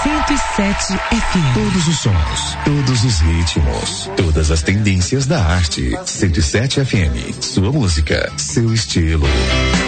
107 FM. Todos os sons, todos os ritmos, todas as tendências da arte. 107 FM. Sua música, seu estilo.